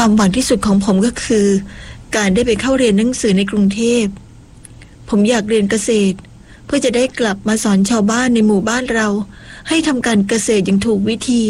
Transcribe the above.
ความหวังที่สุดของผมก็คือการได้ไปเข้าเรียนหนังสือในกรุงเทพผมอยากเรียนเกษตรเพื่อจะได้กลับมาสอนชาวบ้านในหมู่บ้านเราให้ทำการเกษตรอย่างถูกวิธี